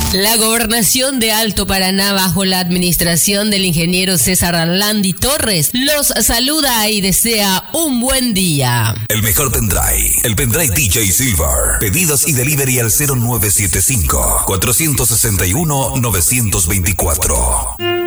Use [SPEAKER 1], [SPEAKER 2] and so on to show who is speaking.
[SPEAKER 1] La gobernación de Alto Paraná, bajo la administración del ingeniero César Arlandi Torres, los saluda y desea un buen día.
[SPEAKER 2] El mejor pendrive, el pendrive DJ Silver. Pedidos y delivery al 0975 461 924.